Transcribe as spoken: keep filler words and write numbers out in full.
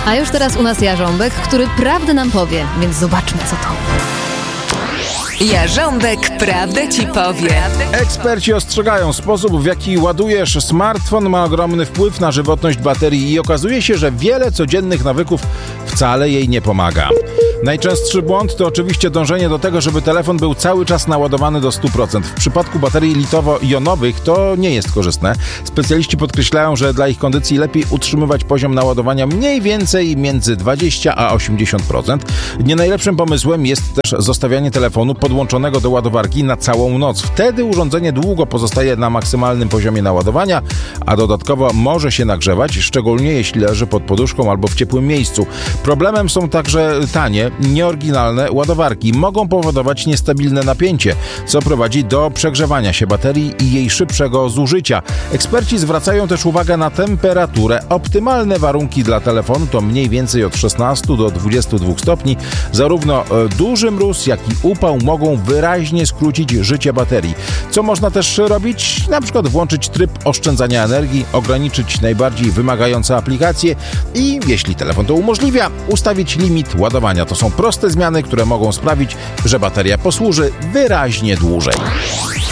A już teraz u nas Jarząbek, który prawdę nam powie, więc zobaczmy, co to. Jarząbek prawdę ci powie. Eksperci ostrzegają, sposób, w jaki ładujesz smartfon, ma ogromny wpływ na żywotność baterii i okazuje się, że wiele codziennych nawyków wcale jej nie pomaga. Najczęstszy błąd to oczywiście dążenie do tego, żeby telefon był cały czas naładowany do stu procent. W przypadku baterii litowo-jonowych to nie jest korzystne. Specjaliści podkreślają, że dla ich kondycji lepiej utrzymywać poziom naładowania mniej więcej między dwadzieścia a osiemdziesiąt procent. Nie najlepszym pomysłem jest też zostawianie telefonu podłączonego do ładowarki na całą noc. Wtedy urządzenie długo pozostaje na maksymalnym poziomie naładowania, a dodatkowo może się nagrzewać, szczególnie jeśli leży pod poduszką albo w ciepłym miejscu. Problemem są także tanie, nieoryginalne ładowarki. Mogą powodować niestabilne napięcie, co prowadzi do przegrzewania się baterii i jej szybszego zużycia. Eksperci zwracają też uwagę na temperaturę. Optymalne warunki dla telefonu to mniej więcej od szesnastu do dwudziestu dwóch stopni. Zarówno duży mróz, jak i upał mogą wyraźnie skrócić życie baterii. Co można też robić? Na przykład włączyć tryb oszczędzania energii, ograniczyć najbardziej wymagające aplikacje i, jeśli telefon to umożliwia, ustawić limit ładowania. To są proste zmiany, które mogą sprawić, że bateria posłuży wyraźnie dłużej.